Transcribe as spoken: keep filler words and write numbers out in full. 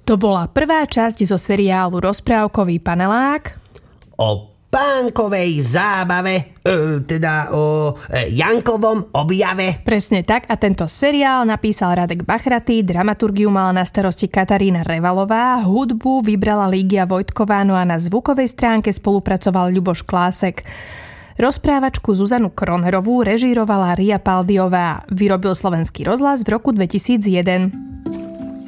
To bola prvá časť zo seriálu Rozprávkový panelák o pánkovej zábave, e, teda o e, Jankovom objave. Presne tak, a tento seriál napísal Radek Bachratý, dramaturgiu mala na starosti Katarína Revalová, hudbu vybrala Lígia Vojtková, no a na zvukovej stránke spolupracoval Ľuboš Klásek. Rozprávačku Zuzanu Kronerovú režírovala Ria Paldiová. Vyrobil Slovenský rozhlas v roku dvetisícjeden.